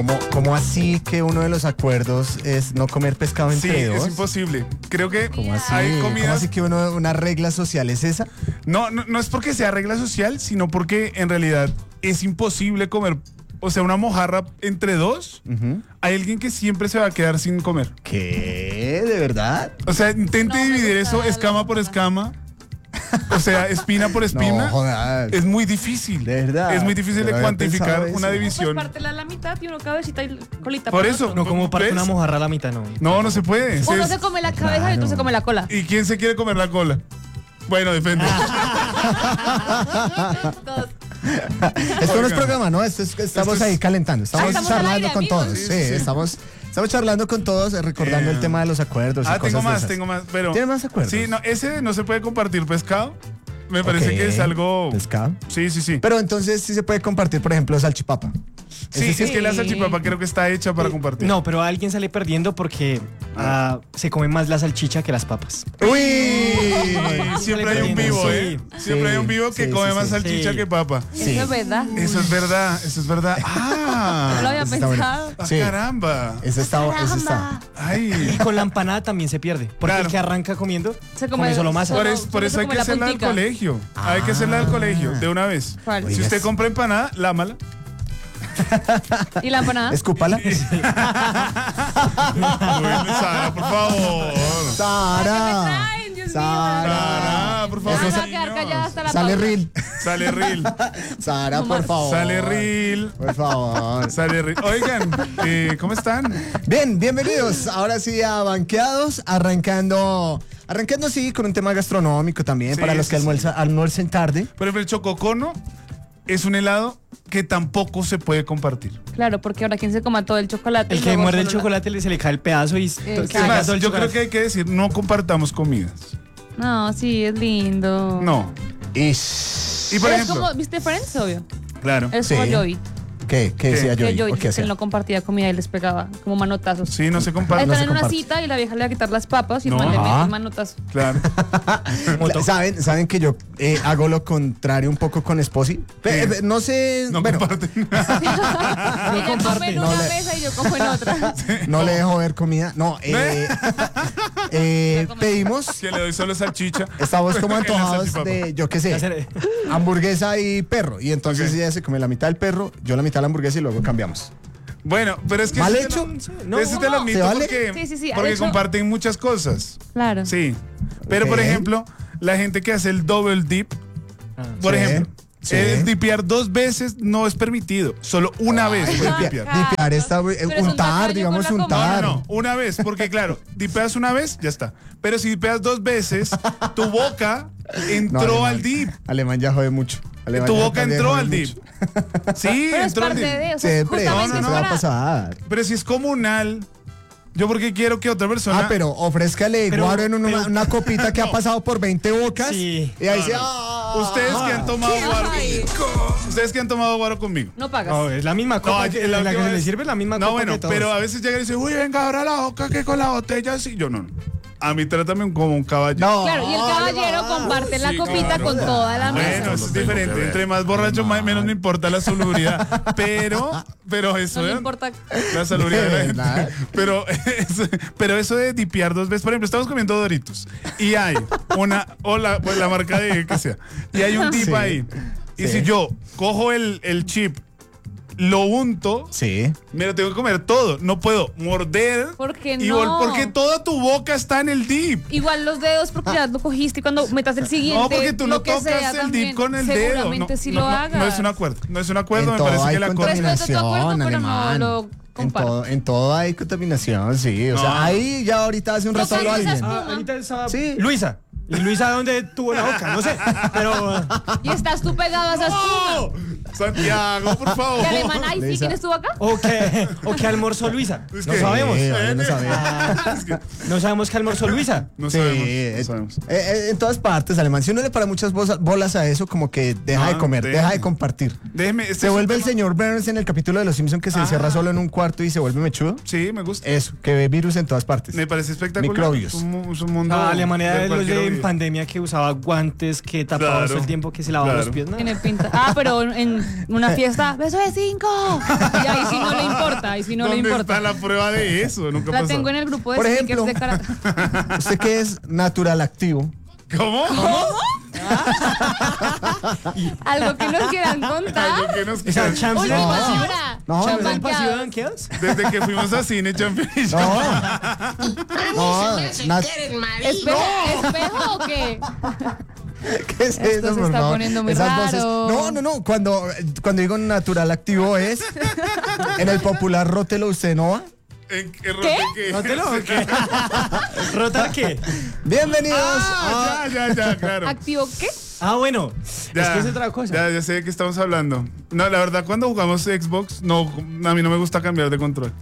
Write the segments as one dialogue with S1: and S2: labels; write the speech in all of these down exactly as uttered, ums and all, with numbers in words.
S1: ¿Cómo, ¿Cómo así que uno de los acuerdos es no comer pescado entre
S2: Sí,
S1: dos?
S2: es imposible. Creo que
S1: ¿Cómo así?
S2: hay
S1: ¿Cómo
S2: comidas...
S1: así que uno, una regla social es esa?
S2: No, no, no es porque sea regla social, sino porque en realidad es imposible comer, o sea, una mojarra entre dos.
S1: Uh-huh.
S2: Hay alguien que siempre se va a quedar sin comer.
S1: ¿Qué? ¿De verdad?
S2: O sea, intente
S3: No, me
S2: dividir
S3: gusta
S2: eso
S3: la
S2: escama por
S3: mojarra.
S2: escama. O sea, espina por espina.
S1: No, jodas.
S2: Es muy difícil.
S1: De verdad.
S2: Es muy difícil
S1: Yo
S2: de
S1: no había
S2: cuantificar
S1: pensado
S2: una
S1: eso.
S3: Pues
S2: división.
S3: pártela a la mitad y uno cabecita y colita.
S2: Por
S3: para
S2: eso,
S3: otro.
S4: No, como parte
S2: ¿ves?
S4: una mojarra a la mitad, no.
S2: No, no se puede.
S3: Uno
S2: Es-
S3: se come la cabeza y
S1: Claro.
S3: otro se come la cola.
S2: ¿Y quién se quiere comer la cola? Bueno, depende.
S3: Todos.
S1: Esto no es
S2: Oigan.
S1: programa, ¿no? Esto es- estamos
S2: Esto es-
S1: ahí calentando. Estamos,
S3: Ah, estamos al
S1: charlando
S3: aire,
S1: con
S3: amigos.
S1: todos.
S2: Sí,
S1: Sí,
S2: sí, sí.
S1: Estamos, estamos charlando con todos, eh, recordando
S2: Eh.
S1: el tema de los acuerdos. y
S2: Ah, tengo
S1: cosas de
S2: más,
S1: esas.
S2: tengo más. Pero,
S1: ¿Tiene más acuerdos?
S2: Sí, no, ese no se puede compartir pescado. Me parece
S1: Ok.
S2: que es algo.
S1: ¿Pescado?
S2: Sí, sí, sí.
S1: Pero entonces sí se puede compartir, por ejemplo, salchipapa.
S2: Sí,
S1: Ese
S2: es que la
S3: sí.
S2: salchipapa creo que está hecha para compartir.
S4: No, pero alguien sale perdiendo porque ah, se come más la salchicha que las papas.
S1: ¡Uy!
S2: Ay, siempre hay un vivo, ¿eh?
S4: Sí.
S2: Siempre
S1: Sí,
S2: hay un vivo que
S1: sí,
S2: come
S1: sí,
S2: más
S1: sí.
S2: salchicha
S4: Sí.
S2: que papa.
S1: Sí.
S3: Eso es verdad.
S2: Eso es verdad, eso es verdad.
S3: No lo
S2: Ah,
S3: había
S1: Eso está bueno.
S3: pensado.
S2: ah,
S1: Sí.
S2: caramba.
S1: Ese está, ese está.
S4: Y
S2: Ay.
S4: con la empanada también se pierde. Porque
S2: Claro.
S4: el que arranca comiendo
S3: Se
S4: come,
S3: come
S4: solo masa.
S2: Por,
S3: solo-
S2: es- por
S3: solo
S2: eso
S3: se
S2: hay
S3: come
S2: que
S3: la
S2: hacerla del
S3: puntica.
S2: colegio. Hay que hacerla del colegio, de una vez.
S3: ¿Cuál?
S2: Si usted compra empanada, lámala.
S3: ¿Y la empanada?
S1: Escúpala.
S2: Bueno, Sara, por favor.
S1: Sara.
S3: Ay, Dios mío.
S1: Sara.
S2: Sara, por favor.
S3: Ya me voy a
S2: niños.
S3: quedar callada hasta la
S1: Sale
S3: pausa.
S1: reel.
S2: Sale reel.
S1: Sara, por favor.
S2: Sale reel.
S1: Por favor.
S2: Sale reel. Oigan, eh, ¿cómo están?
S1: Bien, bienvenidos. Ahora sí a Banqueados, arrancando, arrancando sí con un tema gastronómico también
S2: Sí,
S1: para los
S2: sí,
S1: que
S2: sí.
S1: almuerza- almuercen tarde.
S2: Por ejemplo, el chococono es un helado que tampoco se puede compartir.
S3: Claro, porque ahora quien se coma todo el chocolate.
S4: El
S3: y
S4: que
S3: luego
S4: muerde el
S3: solo la-
S4: chocolate le- se le cae el pedazo y
S3: Exacto.
S4: to-
S2: Es
S4: se le cae
S2: más,
S4: todo el
S2: yo creo
S4: chocolate.
S2: que hay que decir, no compartamos comidas.
S3: No, sí, es lindo.
S2: No.
S1: Ish.
S2: Y por
S3: Pero
S2: ejemplo,
S3: es como, ¿viste Friends? Obvio.
S2: claro.
S3: Es
S1: Sí.
S3: como Joey.
S1: ¿Qué? ¿Qué decía
S3: Que
S1: yo?
S3: Joey
S1: ¿O qué
S3: que
S1: hacía?
S3: él no compartía comida y les pegaba como manotazos.
S2: Sí, no se comparte.
S1: no
S3: Están
S1: se
S3: en una
S1: comparte.
S3: cita y la vieja le va a quitar las papas y
S2: No.
S3: el man le
S1: Ajá.
S3: mete manotazos.
S2: Claro.
S1: La- ¿Saben, ¿Saben que yo eh, hago lo contrario un poco con Esposi? Pe-
S2: Sí.
S1: eh, No sé,
S2: No
S1: bueno,
S2: comparten.
S3: Ella come en
S1: no
S3: una
S1: le-
S3: mesa y yo como en otra.
S1: no le dejo ver comida. No, eh, eh, pedimos,
S2: Que le doy solo salchicha.
S1: estamos como
S2: En la
S1: antojados
S2: salchipapa.
S1: de, yo qué sé,
S4: Hacer-
S1: hamburguesa y perro. Y entonces
S2: Ok.
S1: ella se come la mitad del perro, yo la mitad de la hamburguesa y luego cambiamos.
S2: Bueno, pero es que
S1: ¿Mal
S2: ese te
S1: hecho?
S2: lo-
S4: No,
S2: ese te lo
S3: no.
S2: admito
S1: ¿Se vale?
S2: porque,
S3: Sí, sí, sí,
S2: porque
S3: de hecho-
S2: comparten muchas cosas.
S3: Claro.
S2: Sí. Pero por
S1: Ok.
S2: ejemplo, la gente que hace el double dip,
S4: Ah.
S2: por
S1: Sí,
S2: ejemplo,
S1: sí.
S2: el dipear dos veces no es permitido. Solo una vez puedes
S3: Ay,
S2: dipear.
S3: Carlos.
S1: Dipear está, eh,
S3: Pero es un
S1: untar,
S3: tacaño
S1: digamos
S3: con la comida.
S1: untar.
S2: No, no, una vez, porque claro, dipeas una vez, ya está. Pero si dipeas dos veces, tu boca
S1: No,
S2: entró
S1: Alemán.
S2: al dip.
S1: Alemán ya jode mucho. Alemán
S2: Tu
S1: ya
S2: boca
S1: también
S2: entró
S1: jode
S2: al
S1: mucho.
S2: dip. Sí,
S3: Pero es
S2: entró al
S3: parte
S2: dip.
S3: de, o sea,
S1: Siempre,
S3: justamente
S2: no, no,
S3: es
S2: no.
S1: eso va a
S3: para-
S1: pasar.
S2: Pero si es comunal, yo porque quiero que otra persona.
S1: Ah, pero ofrézcale
S4: Pero-
S1: guaro en una,
S4: pero-
S1: una copita que ha pasado por veinte bocas.
S4: Sí.
S1: Y ahí
S2: No,
S1: dice,
S2: no.
S1: "Ah".
S2: Ustedes que han tomado guaro.
S3: Ay.
S2: Ustedes que han tomado guaro conmigo.
S3: No pagas.
S4: No, es la misma copa
S2: No,
S4: que,
S2: la
S4: la que
S2: última
S4: se le
S2: vez-
S4: sirve, la misma
S2: No,
S4: copa
S2: bueno,
S4: que todos.
S2: pero a veces llegan y dicen, uy, venga, abra la boca que con la botella así. Yo no. A mí trátame como un caballero.
S1: No,
S3: Claro, y el caballero comparte la
S2: Sí,
S3: copita
S2: claro.
S3: con toda la mesa.
S2: Bueno, eso es diferente. Entre más borracho, más, menos me importa la salubridad. Pero, pero eso,
S3: No le
S2: ¿eh?
S3: importa.
S2: La salubridad de la gente.
S1: Nada.
S2: Pero, eso- pero eso de dipear dos veces, por ejemplo, estamos comiendo Doritos y hay una, o la, pues, la marca de que sea, y hay un dip
S1: Sí.
S2: ahí. Y
S1: Sí.
S2: si yo cojo el, el chip, lo unto,
S1: Sí.
S2: me lo tengo que comer todo. No puedo morder.
S3: ¿Por qué
S2: y
S3: no?
S2: vol- porque toda tu boca está en el dip.
S3: Igual los dedos porque ya lo cogiste y cuando metas el siguiente.
S2: No, porque tú
S3: lo
S2: no
S3: que
S2: tocas
S3: sea
S2: el
S3: también,
S2: dip con el dedo.
S3: Seguramente
S2: No,
S3: sí
S2: no,
S3: lo
S2: no,
S3: hagas.
S2: No es un acuerdo. No es un acuerdo.
S1: En
S2: Me
S1: todo
S2: parece
S1: hay
S2: que la
S3: contaminación.
S2: cosa.
S3: Respeto tu acuerdo, pero no
S1: alemán.
S3: lo
S1: en,
S3: comparo.
S1: todo, en todo hay contaminación, sí. O
S2: No.
S1: sea, ahí ya ahorita hace un
S3: No
S1: rato habló
S3: sabes
S1: alguien.
S3: esas-
S4: Ah, ahorita estaba
S1: Sí.
S4: Luisa. ¿Y Luisa dónde tuvo la boca? No sé. Pero
S3: Y estás tú pegado a esa espuma.
S2: ¡Oh! Santiago, por favor.
S3: ¿Y alemán ahí sí?
S1: Lisa.
S3: ¿Quién estuvo acá?
S4: ¿o qué, o qué almorzó Luisa?
S2: Es
S4: No
S2: que-
S4: sabemos.
S1: Sí, yo no sabía.
S2: Es que
S4: No sabemos qué almorzó Luisa.
S2: no
S1: Sí,
S2: sabemos.
S1: eh,
S2: No sabemos.
S1: eh, eh, en todas partes, alemán. Si uno le para muchas bosa- bolas a eso, como que deja
S2: No,
S1: de comer,
S2: déjeme.
S1: deja de compartir.
S2: Déjeme. este
S1: Se
S2: es un
S1: vuelve el
S2: tema-
S1: señor Burns en el capítulo de Los Simpsons que se
S2: Ah.
S1: encierra solo en un cuarto y se vuelve mechudo.
S2: Sí, me gusta.
S1: Eso, que ve virus en todas partes.
S2: Me parece espectacular.
S1: Microbios.
S2: Es un, mu- es un mundo.
S4: Ah, la manera de los
S2: cualquier
S4: de en
S2: oído.
S4: pandemia que usaba guantes, que tapaba
S2: Claro,
S4: todo el tiempo, que se lavaba
S2: claro.
S4: los pies. ¿no?
S3: Tiene pinta. Ah, pero en en una fiesta, beso de cinco. Y ahí sí no le importa, ahí sí no le
S2: ¿Dónde
S3: importa.
S2: está la prueba de eso? Nunca
S3: La
S2: pasó.
S3: tengo en el grupo de
S1: Por
S3: stickers
S1: ejemplo.
S3: de Caracas.
S1: ¿Usted qué es natural activo?
S2: ¿Cómo?
S3: Algo que nos quieran
S2: Algo
S3: contar.
S2: que nos
S4: O sea,
S2: queda.
S4: Champs
S3: Última
S4: pasivo.
S3: hora.
S1: No,
S4: ¿Champs
S1: no,
S4: del pasivo de
S3: Banqueados.
S4: banqueados?
S2: Desde que fuimos a cine, Champion y yo.
S1: No, no, nat-
S3: ¿Espejo, ¿Espejo o qué?
S1: ¿qué es
S3: Esto
S1: eso,
S3: se
S1: por
S3: está
S1: favor?
S3: poniendo muy
S1: Esas voces.
S3: raro.
S1: No, no, no. Cuando, cuando digo natural activo es en el popular Rótelo Usenova.
S2: ¿En qué?
S3: ¿Qué?
S2: ¿Qué?
S4: ¿No te lo o qué? ¿Rotar qué?
S1: Bienvenidos
S2: Ah,
S1: a
S2: ya, ya, ya, claro.
S3: ¿Activo qué?
S4: Ah, bueno.
S2: Ya,
S4: es que es otra cosa.
S2: Ya, ya sé de qué estamos hablando. No, la verdad, cuando jugamos Xbox, no, a mí no me gusta cambiar de control.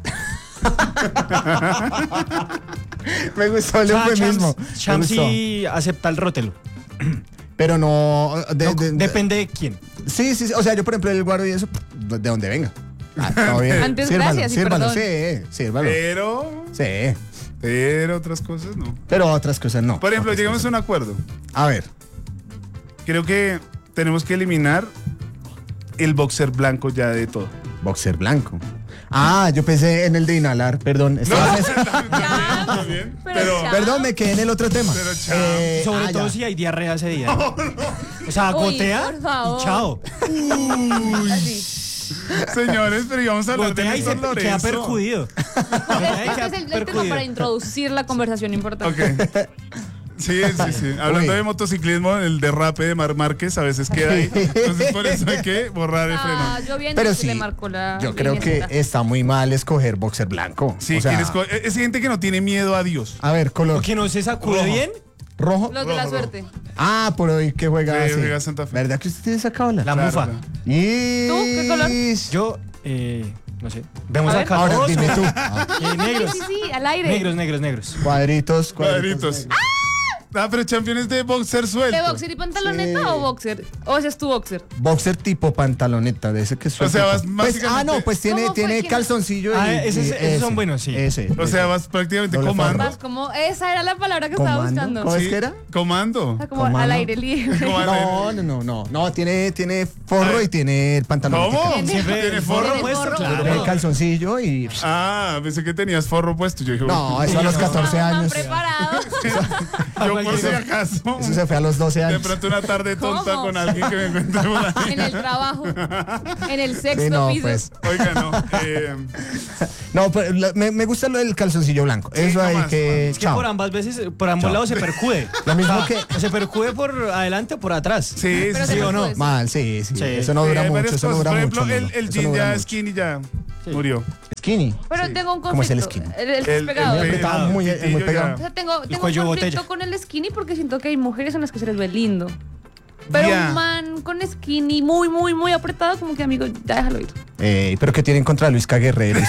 S1: Me gustó el
S4: Ah,
S1: eufemismo.
S4: Champs,
S1: Me
S4: Champs
S1: gustó.
S4: sí acepta el rótelo.
S1: Pero no. de-
S4: No,
S1: de- de-
S4: depende de quién.
S1: Sí, sí, sí. O sea, yo, por ejemplo, el guaro y eso, de donde venga. Ah, todo bien.
S3: Antes,
S1: Sírvalo,
S3: gracias y
S1: sírvalo,
S3: perdón.
S1: sí, sírvalo.
S2: Pero,
S1: Sí.
S2: pero otras cosas no.
S1: Pero otras cosas no.
S2: Por ejemplo,
S1: Otras
S2: llegamos a
S1: cosas
S2: un acuerdo.
S1: no. A ver.
S2: Creo que tenemos que eliminar el boxer blanco ya de todo.
S1: Boxer blanco. Ah, yo pensé en el de inhalar, perdón. Estaba pensando-
S2: Está bien,
S3: Pero
S2: pero,
S3: ya.
S1: Perdón, me quedé en el otro tema.
S2: Pero, chao.
S1: Eh,
S4: Sobre
S1: ah,
S4: todo
S1: ya.
S4: si hay diarrea ese día. O sea,
S3: Uy,
S4: gotea
S3: por favor.
S4: y chao.
S3: Así.
S2: señores, pero íbamos a hablar de
S4: Gotea y se
S2: Néstor
S4: queda
S2: Lorenzo.
S4: percudido. Gotea y
S3: Este
S4: queda
S3: es el, el tema
S4: percudido.
S3: para introducir la conversación importante.
S2: Ok. Sí, sí, sí. Hablando
S1: Uy.
S2: de motociclismo, el derrape de Mar Márquez a veces queda ahí. Entonces, por eso hay que borrar el
S3: Ah,
S2: freno.
S3: yo bien
S1: Pero
S3: se le
S1: sí,
S3: marcó la
S1: yo creo que
S3: linecita.
S1: está muy mal escoger boxer blanco.
S2: Sí,
S1: o sea,
S2: tienes co- es gente que no tiene miedo a Dios.
S1: a ver, color
S4: O que no se sacude
S2: Rojo.
S4: bien.
S1: rojo.
S3: Los de la
S2: Rojo,
S3: suerte.
S1: Ah, por hoy que juega
S2: Sí,
S1: así.
S2: juega Santa Fe.
S1: ¿Verdad que usted tiene esa cábala?
S4: La
S2: Claro,
S4: mufa.
S2: claro.
S1: Y...
S3: ¿Tú qué color?
S4: Yo, eh, no sé. Vemos
S3: A ver.
S4: acá
S1: Ahora
S4: todos.
S1: dime tú. Ah,
S4: Eh, negros.
S3: Sí, sí, sí, al aire.
S4: Negros, negros, negros.
S1: cuadritos,
S2: Cuadritos.
S1: cuadritos.
S2: Ah, pero campeones de boxer suelto.
S3: ¿De boxer y pantaloneta
S1: Sí.
S3: o boxer? ¿O ese es tu boxer?
S1: Boxer tipo pantaloneta, de ese que suelta.
S2: sea, vas
S1: Pues,
S2: básicamente-
S1: ah, no, pues tiene,
S3: ¿Cómo fue
S1: tiene
S3: que-
S1: calzoncillo
S4: Ah,
S1: y,
S4: esos-
S1: y
S4: esos son buenos, sí.
S1: Ese.
S2: O sea, vas prácticamente
S1: Doble
S2: comando.
S3: Vas como, esa era la palabra que estaba
S1: ¿Comando?
S3: buscando.
S1: ¿Cómo es
S2: Sí,
S1: que era?
S2: Comando.
S3: O sea, como
S1: ¿Comando?
S3: al aire libre.
S2: Como al aire.
S1: No, no, no, no. No, tiene, tiene forro
S2: Ay.
S1: y tiene el pantalón.
S2: ¿Cómo?
S3: Tiene-
S2: ¿Siempre tiene forro?
S3: Tiene
S4: puesto,
S3: forro.
S4: claro.
S1: Tiene el calzoncillo y...
S2: Ah, pensé que tenías forro puesto. Yo dije,
S1: No,
S2: uy,
S1: eso a los
S3: Estamos
S1: catorce
S3: tan
S1: años.
S3: preparados.
S2: yo por si acaso.
S1: Eso se fue a los doce
S2: De
S1: años.
S2: pronto una tarde tonta
S3: ¿Cómo?
S2: con alguien que me encuentre por ahí.
S3: En el trabajo. En el sexto
S1: Sí, no,
S3: piso.
S1: pues.
S2: Oiga, no. Eh,
S1: No, pero la- me, me gusta lo del calzoncillo blanco. Eso hay
S2: nomás,
S1: que...
S4: Es que
S1: chao.
S4: por ambas veces, por ambos
S1: Chao.
S4: lados se percude.
S1: Lo mismo
S4: O sea,
S1: que-
S4: Se percude por adelante o por atrás.
S2: sí, sí,
S3: Pero
S2: sí.
S3: se
S4: o no?
S3: percude.
S1: Mal, sí, sí,
S4: Sí.
S1: Eso no
S2: Sí,
S1: dura
S2: hay
S1: mucho,
S2: varias
S1: eso no
S2: cosas.
S1: dura
S2: Por ejemplo,
S1: mucho.
S2: el,
S1: Lolo.
S2: el
S1: Eso
S2: jean
S1: no dura
S2: ya
S1: mucho.
S2: skinny ya murió.
S1: Skinny.
S3: Pero
S1: Sí.
S3: tengo un
S1: ¿Cómo es el
S3: conflicto.
S1: skinny?
S3: El, el que es
S2: El-
S3: pegado.
S2: el-
S1: El
S2: pegado.
S1: está muy,
S2: Pitillo
S1: muy
S2: ya.
S1: pegado.
S3: O sea, tengo, tengo un
S4: cuello
S3: conflicto
S4: botella.
S3: con el skinny porque siento que hay mujeres en las que se les ve lindo. Pero
S2: Ya.
S3: un man con skinny muy, muy, muy apretado, como que amigo, ya déjalo ir.
S1: Eh, pero ¿qué tienen contra Luis Caguerrero?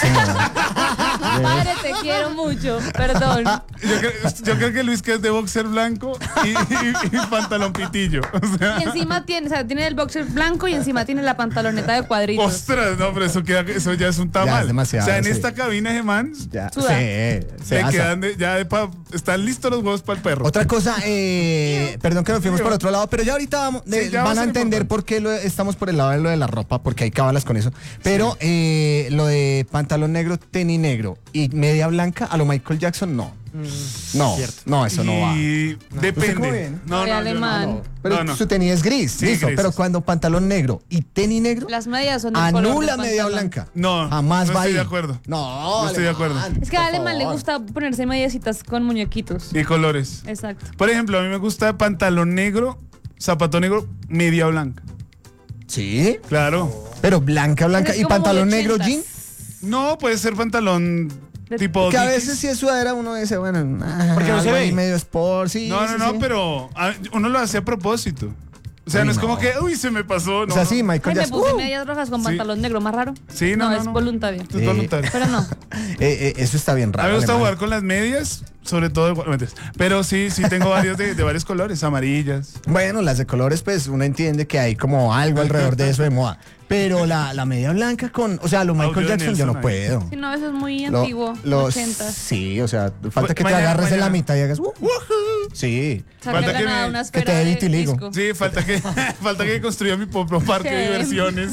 S3: Padre, te quiero mucho. Perdón.
S2: Yo creo, yo creo que Luis que es de boxer blanco y, y- y pantalón pitillo. O sea,
S3: Y encima tiene, o sea, tiene el boxer blanco y encima tiene la pantaloneta de cuadritos.
S2: ostras, no, pero eso, queda, eso ya es un tamal.
S1: Ya es demasiado,
S2: O sea, en
S1: sí.
S2: esta cabina de man,
S1: Ya,
S3: Suda.
S1: sí, se
S2: le
S1: asa.
S2: quedan de- ya de pa- están listos los huevos para el perro.
S1: Otra cosa, eh, perdón que nos fuimos
S2: Sí,
S1: por
S2: va.
S1: otro lado, pero ya ahorita vamos,
S2: Sí,
S1: eh,
S2: ya va a
S1: van a
S2: ser
S1: entender
S2: importante.
S1: por qué lo- estamos por el lado de lo de la ropa, porque hay cábalas con eso. Pero eh, lo de pantalón negro, tenis negro y media blanca a lo Michael Jackson, no. No,
S4: cierto.
S1: no, eso no va.
S2: y
S1: ¿Usted cómo
S2: depende.
S1: viene?
S2: No,
S3: Soy
S2: no, yo
S3: alemán.
S2: no.
S1: Pero
S2: No, no.
S1: su tenis es gris,
S2: Sí,
S1: listo.
S2: gris.
S1: Pero cuando pantalón negro y tenis negro,
S3: Las medias son del color
S1: anula
S3: del
S1: media
S3: pantalón.
S1: blanca.
S2: No,
S1: jamás
S2: no
S1: va
S2: estoy
S1: ahí.
S2: de acuerdo.
S1: No,
S2: No estoy de acuerdo.
S1: alemán,
S3: Es que a
S1: por
S3: Alemán le
S1: favor.
S3: gusta ponerse mediecitas con muñequitos.
S2: Y colores.
S3: Exacto.
S2: Por ejemplo, a mí me gusta pantalón negro, zapato negro, media blanca.
S1: Sí,
S2: Claro.
S1: pero blanca, blanca.
S3: Es
S1: ¿Y
S3: como
S1: pantalón
S3: muy
S1: negro,
S3: ochentas.
S1: jean?
S2: No, puede ser pantalón
S3: De-
S2: tipo
S1: Que a
S2: Dickies.
S1: veces si es sudadera uno dice, bueno, ah,
S4: Porque no se
S1: algo
S4: ve.
S1: ahí medio sport, sí.
S2: No,
S1: sí,
S2: no, no,
S1: sí.
S2: pero a- uno lo hace a propósito. O sea,
S1: Uy,
S2: no es
S1: no.
S2: como que, uy, se me pasó. No,
S1: O sea, sí,
S2: no.
S3: Ay,
S1: Michael
S3: me
S1: Jackson.
S3: puse
S1: Uh,
S3: medias rojas con
S2: Sí.
S3: pantalón negro, más raro.
S2: Sí, no, no,
S3: es
S2: no.
S3: voluntario.
S2: Es
S1: Eh,
S2: voluntario.
S3: Pero no.
S1: eh, eh, eso está bien
S2: A
S1: raro.
S2: mí me gusta
S1: alemán.
S2: jugar con las medias sobre todo, no, mentiras. Pero sí, sí tengo varios de, de varios colores, amarillas.
S1: Bueno, las de colores, pues uno entiende que hay como algo alrededor de eso de moda. Pero la, la media blanca con, o sea, lo Michael
S2: Audio de
S1: Jackson yo no
S2: Nelson
S1: puedo.
S3: Si no, eso es muy
S1: Lo-
S3: antiguo,
S1: los-
S3: ochentas.
S1: Sí, o sea, falta que te
S2: Mañana,
S1: agarres en la
S2: mañana.
S1: mitad y hagas. "Uh, uh". Sí.
S3: Saca
S2: Falta
S3: de la
S2: que
S3: nada
S2: me-
S3: una
S1: que te
S3: esfera
S1: dé
S3: de
S1: vitiligo.
S3: disco.
S2: Sí, falta que, falta que construya mi propio parque de
S3: ¿Qué?
S2: diversiones.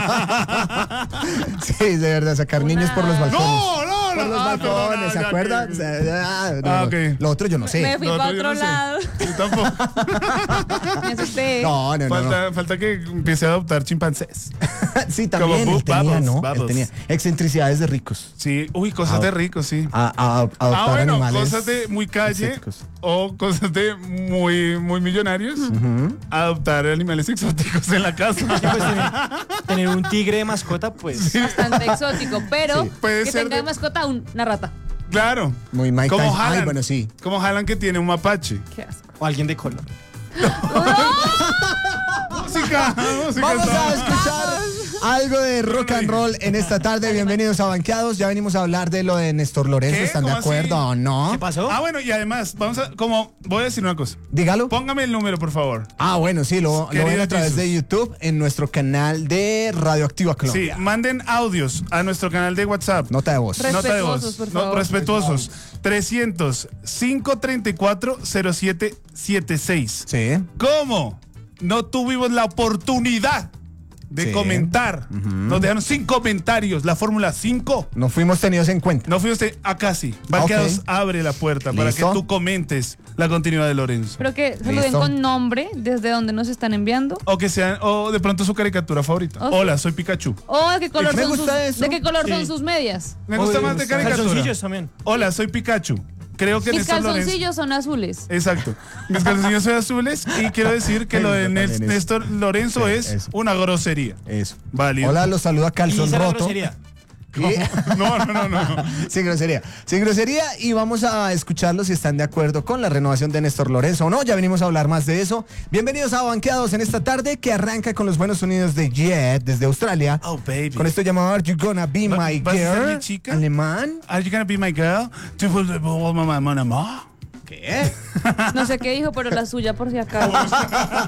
S1: Sí, de verdad, sacar
S3: Una-
S1: niños por los balcones.
S2: No, no,
S1: Por
S2: no.
S1: los
S2: ah, perdona,
S1: balcones, ¿se
S2: ya
S1: acuerdan?
S2: que-
S1: O sea, ah, no,
S2: Ah,
S1: no.
S2: ok.
S1: Lo otro yo no sé.
S3: Me fui
S2: No,
S3: para
S2: yo
S3: otro
S2: no sé.
S3: lado.
S2: Yo tampoco.
S3: Me asusté.
S1: No, no, no, no.
S2: Falta, falta que empiece a adoptar chimpancés.
S1: Sí, también
S2: Como
S1: él tenía,
S2: Bubbles,
S1: ¿no? Él
S2: Bubbles.
S1: tenía excentricidades de ricos.
S2: Sí, uy, cosas
S1: Ah,
S2: de ricos, sí.
S1: A, a- a adoptar
S2: Ah, bueno,
S1: animales.
S2: cosas de muy calle
S1: exóticos.
S2: o cosas de muy, muy millonarios. Adoptar animales exóticos en la casa.
S4: Sí, pues, tener, tener un tigre de mascota, pues.
S3: Bastante exótico, pero
S1: Sí.
S2: Puede
S3: que
S2: ser
S3: tenga
S2: de-
S3: de mascota un- una rata.
S2: Claro.
S1: Muy Mike
S2: Como
S1: Tyson. Ay,
S2: Haaland.
S1: bueno, sí.
S2: Como Haaland que tiene un mapache.
S3: Qué asco.
S4: O alguien de color.
S2: Música, música.
S1: Vamos a
S2: está-
S1: escuchar algo de rock and roll en esta tarde. Bienvenidos a Banqueados. Ya venimos a hablar de lo de Néstor Lorenzo.
S2: ¿Qué?
S1: ¿Están de
S2: ¿Cómo así?
S1: acuerdo o no?
S4: ¿Qué pasó?
S2: Ah, bueno, y además, vamos a, como, voy a decir una cosa.
S1: Dígalo.
S2: Póngame el número, por favor.
S1: Ah, bueno, sí, lo, lo
S2: Querido
S1: ven a través
S2: Jesus.
S1: de YouTube en nuestro canal de Radioactiva
S2: Sí,
S1: Colombia.
S2: manden audios a nuestro canal de WhatsApp.
S1: Nota de voz.
S3: Re-
S2: Nota de
S3: Respetuosos,
S2: voz.
S3: por
S2: No,
S3: favor.
S2: respetuosos. trescientos, cinco treinta y cuatro, cero siete setenta y seis.
S1: Sí.
S2: ¿Cómo? No tuvimos la oportunidad de
S1: Sí.
S2: comentar. Nos dejaron sin comentarios la Fórmula cinco.
S1: No fuimos tenidos en cuenta.
S2: No fuiste acá sí. Banqueados
S1: Ok.
S2: abre la puerta para que
S1: Listo.
S2: tú comentes la continuidad de Lorenzo.
S3: Pero que saluden
S1: Listo.
S3: con nombre desde donde nos están enviando.
S2: O que sean, o de pronto su caricatura favorita.
S3: Oh, sí.
S2: Hola, soy Pikachu.
S3: O de qué color
S1: Me
S3: son sus,
S1: gusta eso.
S3: de qué color
S4: Sí.
S3: son sus medias.
S2: Me gusta
S4: O
S2: más de caricatura.
S4: Calzoncillos también.
S2: Hola, soy Pikachu. Creo que
S3: Mis
S2: Néstor Lorenzo.
S3: calzoncillos son azules.
S2: Exacto. Mis calzoncillos son azules y quiero decir que
S1: Me
S2: lo de
S1: gusta
S2: Nes-
S1: también eso.
S2: Néstor Lorenzo
S1: Sí,
S2: es
S1: eso.
S2: una grosería.
S1: Eso.
S2: Válido.
S1: Hola, los saluda
S4: Y
S1: Calzón
S4: esa era
S1: Roto.
S4: grosería.
S1: Y-
S2: No, no, no, no.
S1: Sin grosería. Sin grosería. Y vamos a escucharlos si están de acuerdo con la renovación de Néstor Lorenzo o no. Ya venimos a hablar más de eso. Bienvenidos a Banqueados en esta tarde que arranca con los buenos sonidos de Jet desde Australia.
S2: Oh, baby.
S1: Con esto llamado Are You Gonna Be
S2: Va-
S1: My
S2: ¿vas a ser
S1: Girl?
S2: mi chica?
S1: Alemán.
S2: Are you gonna be my girl? Tu full de mamá, mamá, mamá.
S1: ¿Qué?
S3: No sé qué dijo, pero la suya por si acaso.